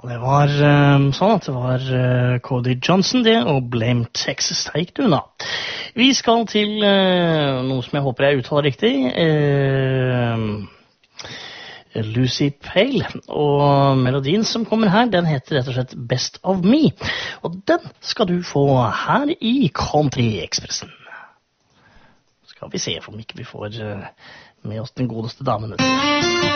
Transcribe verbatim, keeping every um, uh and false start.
Det var uh, sånn at det var uh, Cody Johnson det, og Blame Texas. Der gikk du unna. Vi skal til uh, noe som jeg håper jeg uttaler riktig. Uh, Lucy Pale. Og melodien som kommer her, den heter rett og slett Best of Me. Og den skal du få her i Country Expressen. Skal vi se om ikke vi får uh, med oss den godeste damen.